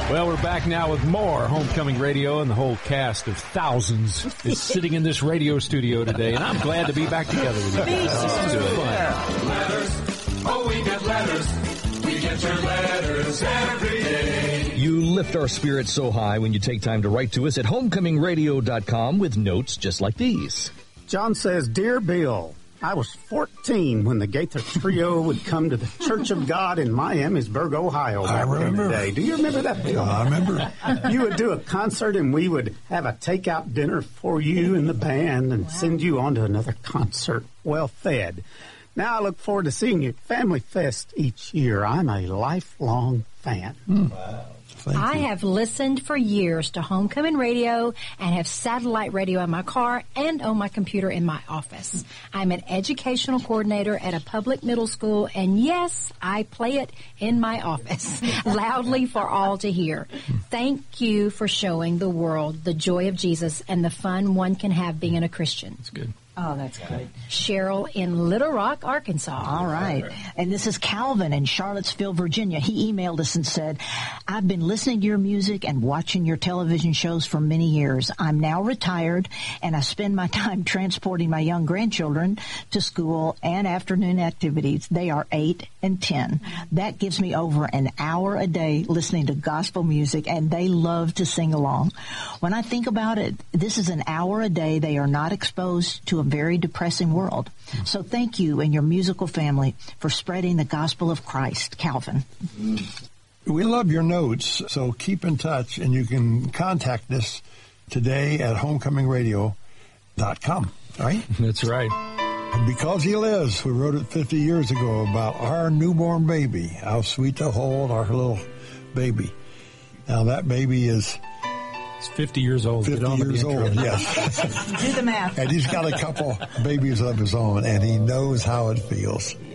Well, we're back now with more Homecoming Radio, and the whole cast of thousands is sitting in this radio studio today, and I'm glad to be back together with you guys. This is fun. Letters. Oh, we get letters. We get your letters every day. You lift our spirits so high when you take time to write to us at homecomingradio.com with notes just like these. John says, Dear Bill, I was 14 when the Gaither Trio would come to the Church of God in Miamisburg, Ohio. I remember. Day. Do you remember that, Bill? I remember. You would do a concert, and we would have a takeout dinner for you and the band and send you on to another concert, well fed. Now I look forward to seeing you at Family Fest each year. I'm a lifelong fan. Wow. I have listened for years to Homecoming Radio and have satellite radio in my car and on my computer in my office. I'm an educational coordinator at a public middle school, and yes, I play it in my office loudly for all to hear. Thank you for showing the world the joy of Jesus and the fun one can have being a Christian. That's good. Oh, that's good. Cheryl in Little Rock, Arkansas. All right. And this is Calvin in Charlottesville, Virginia. He emailed us and said, I've been listening to your music and watching your television shows for many years. I'm now retired, and I spend my time transporting my young grandchildren to school and afternoon activities. They are 8 and 10. That gives me over an hour a day listening to gospel music, and they love to sing along. When I think about it, this is an hour a day they are not exposed to a very depressing world. So thank you and your musical family for spreading the gospel of Christ. Calvin. We love your notes, so keep in touch, and you can contact us today at homecomingradio.com, right? That's right. Because He Lives, we wrote it 50 years ago about our newborn baby, how sweet to hold our little baby. Now that baby is 50 years old. 50 years old, yes. Do the math. And he's got a couple babies of his own, and he knows how it feels.